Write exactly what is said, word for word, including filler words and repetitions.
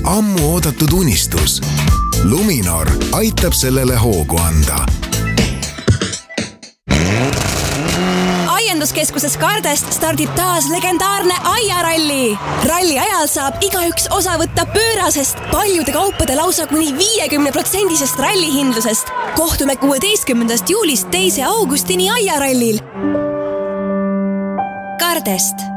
ammu oodatud unistus. Luminor aitab sellele hoogu anda. Aianduskeskuses Kardest stardib taas legendaarne aiaralli. Ralli ajal saab igaüks osa võtta pöörasest, paljude kaupade lausa kuni viiekümne protsendisest rallihindlusest. Kohtume kuueteistkümnendast juulist teise augustini aiarallil. Kardest.